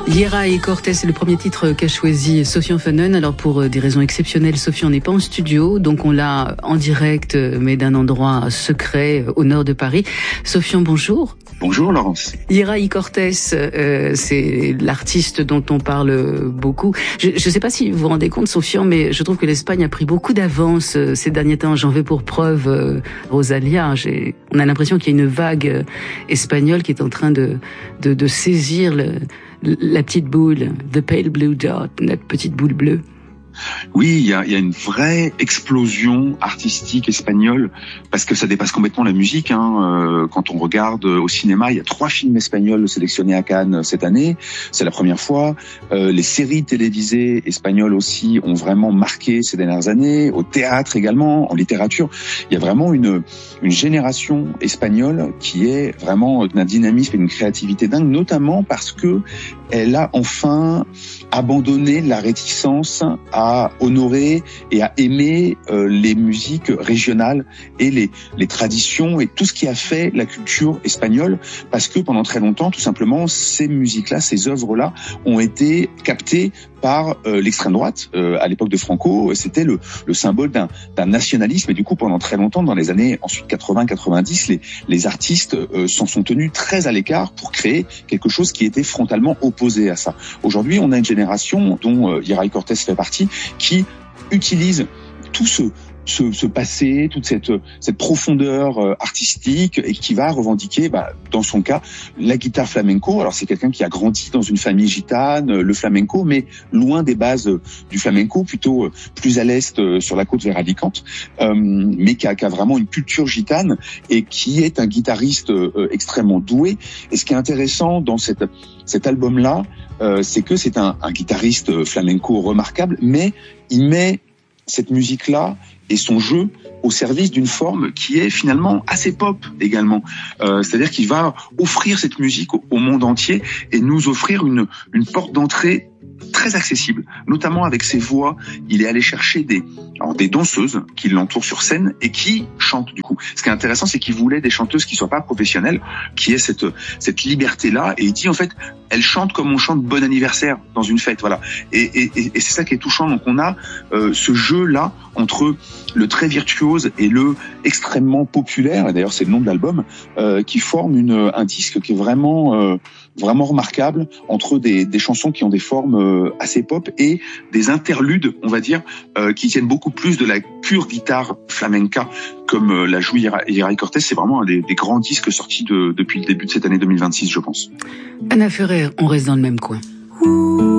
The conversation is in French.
Yera y Cortés, c'est le premier titre qu'a choisi Sofian Funen. Alors pour des raisons exceptionnelles, Sofian n'est pas en studio, donc on l'a en direct, mais d'un endroit secret au nord de Paris. Sofian, bonjour. Bonjour Laurence. Yera y Cortés, c'est l'artiste dont on parle beaucoup. Je ne sais pas si vous vous rendez compte, Sofian, mais je trouve que l'Espagne a pris beaucoup d'avance ces derniers temps. J'en veux pour preuve Rosalia. On a l'impression qu'il y a une vague espagnole qui est en train de saisir la petite boule, the pale blue dot, la petite boule bleue. Oui, il y a une vraie explosion artistique espagnole parce que ça dépasse complètement la musique. Quand on regarde au cinéma, il y a 3 films espagnols sélectionnés à Cannes cette année. C'est la première fois. Les séries télévisées espagnoles aussi ont vraiment marqué ces dernières années. Au théâtre également, en littérature, il y a vraiment une génération espagnole qui est vraiment d'un dynamisme et d'une créativité dingue, notamment parce que elle a enfin abandonné la réticence à honorer et à aimer les musiques régionales et les traditions et tout ce qui a fait la culture espagnole, parce que pendant très longtemps, tout simplement, ces musiques-là, ces œuvres-là ont été captées par l'extrême droite. À l'époque de Franco, c'était le symbole d'un nationalisme, et du coup, pendant très longtemps, dans les années ensuite 80-90, les artistes s'en sont tenus très à l'écart pour créer quelque chose qui était frontalement opposé à ça. Aujourd'hui, on a une génération dont Yera y Cortés fait partie, qui utilise tout ce passé, toute cette profondeur artistique, et qui va revendiquer, dans son cas, la guitare flamenco. Alors c'est quelqu'un qui a grandi dans une famille gitane, le flamenco, mais loin des bases du flamenco, plutôt plus à l'est, sur la côte vers Alicante, mais qui a vraiment une culture gitane et qui est un guitariste extrêmement doué. Et ce qui est intéressant dans cet album-là, c'est que c'est un guitariste flamenco remarquable, mais il met cette musique-là et son jeu au service d'une forme qui est finalement assez pop également. C'est-à-dire qu'il va offrir cette musique au monde entier et nous offrir une porte d'entrée très accessible, notamment avec ses voix. Il est allé chercher des danseuses qui l'entourent sur scène et qui chantent du coup. Ce qui est intéressant, c'est qu'il voulait des chanteuses qui soient pas professionnelles, qui aient cette liberté-là, et il dit en fait, elles chantent comme on chante Bon anniversaire dans une fête, voilà. Et c'est ça qui est touchant. Donc on a ce jeu-là entre le très virtuose et le extrêmement populaire, et d'ailleurs c'est le nom de l'album, qui forme un disque qui est vraiment remarquable, entre des chansons qui ont des formes assez pop et des interludes, on va dire, qui tiennent beaucoup plus de la pure guitare flamenca, comme l'a joué Yera y Cortés. C'est vraiment un des grands disques sortis depuis le début de cette année 2026, je pense. Anna Ferrer, on reste dans le même coin.